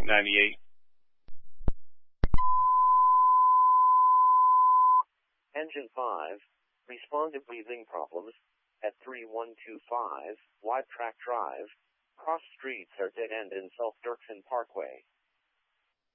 98. Engine 5, respond to breathing problems at 3125 Wide Track Drive. Cross streets are dead end in South Dirksen Parkway.